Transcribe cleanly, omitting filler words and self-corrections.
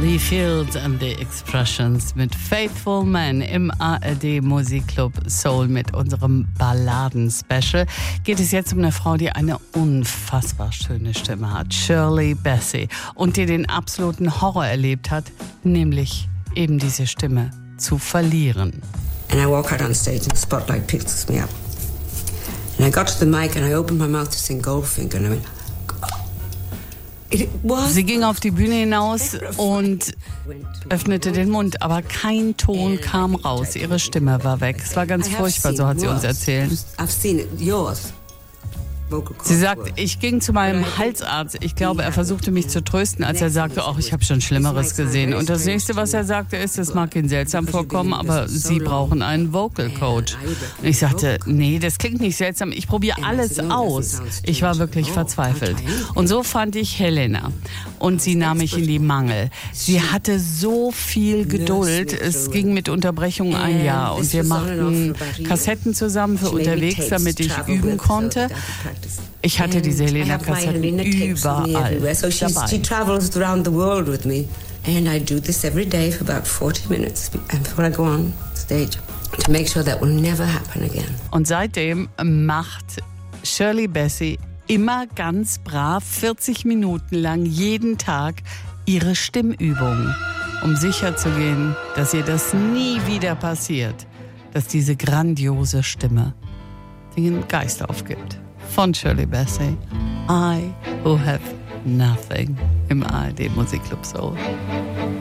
Lee Fields and the Expressions mit Faithful Man im ARD Musikclub Soul mit unserem Balladen-Special. Geht es jetzt um eine Frau, die eine unfassbar schöne Stimme hat, Shirley Bassey, und die den absoluten Horror erlebt hat, nämlich eben diese Stimme zu verlieren. And I walk out on stage and the spotlight picks me up. And I got to the mic and I opened my mouth to sing Goldfinger and I went... Sie ging auf die Bühne hinaus und öffnete den Mund, aber kein Ton kam raus. Ihre Stimme war weg. Es war ganz furchtbar, so hat sie uns erzählt. Sie sagt, ich ging zu meinem Halsarzt. Ich glaube, er versuchte mich zu trösten, als er sagte, ach, ich habe schon Schlimmeres gesehen. Und das nächste, was er sagte, ist, es mag Ihnen seltsam vorkommen, aber Sie brauchen einen Vocal Coach. Und ich sagte, nee, das klingt nicht seltsam. Ich probiere alles aus. Ich war wirklich verzweifelt. Und so fand ich Helena. Und sie nahm mich in die Mangel. Sie hatte so viel Geduld. Es ging mit Unterbrechungen ein Jahr. Und wir machten Kassetten zusammen für unterwegs, damit ich üben konnte. Ich hatte diese Helena-Kassetten überall dabei. She travels around the world with me. And I do this every day for about 40 minutes before I go on stage to make sure that will never happen again. Und seitdem macht Shirley Bassey immer ganz brav 40 Minuten lang jeden Tag ihre Stimmübungen, um sicherzugehen, dass ihr das nie wieder passiert, dass diese grandiose Stimme den Geist aufgibt. Von Shirley Bassey, I Who Have Nothing im ARD Musikclub Soul.